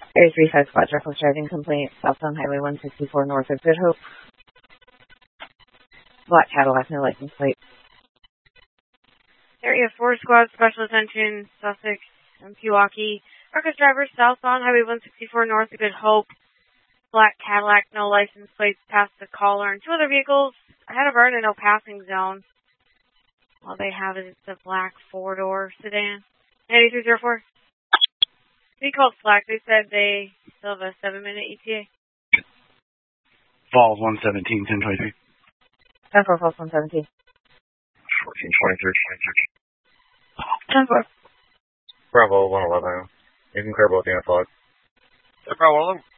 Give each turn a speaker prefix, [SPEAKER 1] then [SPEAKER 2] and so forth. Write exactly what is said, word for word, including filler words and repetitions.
[SPEAKER 1] Area three five Squad, reckless driving complaint, southbound Highway one sixty-four north of Good Hope. Black Cadillac, no license plate.
[SPEAKER 2] Area four Squad, special attention, Sussex and Pewaukee. Reckless driver, southbound Highway one sixty-four north of Good Hope. Black Cadillac, no license plates, past the caller and two other vehicles ahead of her in a no passing zone. All they have is the black four-door sedan. eighty-three oh four. We called Slack. They said they still have a seven-minute E T A.
[SPEAKER 3] Falls one seventeen, ten twenty-three.
[SPEAKER 1] ten four, Falls one seventeen.
[SPEAKER 4] fourteen twenty-three.
[SPEAKER 1] ten four.
[SPEAKER 4] Bravo one eleven. You can clear both unit flags.
[SPEAKER 5] Bravo one eleven.